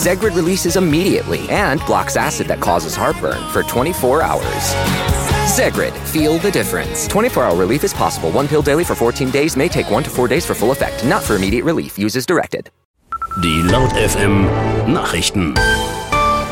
Zegrid releases immediately and blocks acid that causes heartburn for 24 hours. Zegrid, feel the difference. 24-hour relief is possible. One pill daily for 14 days may take 1 to 4 days for full effect. Not for immediate relief. Use as directed. Die Laut FM Nachrichten.